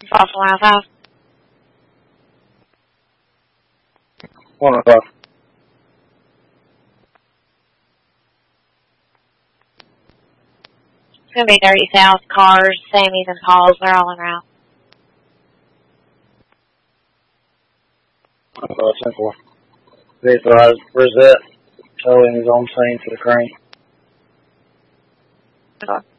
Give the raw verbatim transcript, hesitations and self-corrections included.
False Alarm five. One o'clock. It's going to be thirty South, Cars, Sammy's, and Paul's. They're all en route. Uh, simple. Be advised, Rosette towing is on scene for the crane. Okay.